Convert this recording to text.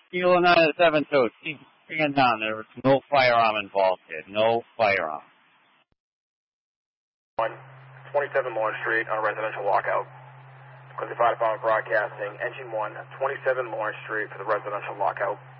Kilo 972. Keep bringing down. There was no firearm involved here. No firearm. 27 Lawrence Street on a residential walkout. Quincy Fire Department broadcasting. Engine 1, 27 Lawrence Street for the residential walkout.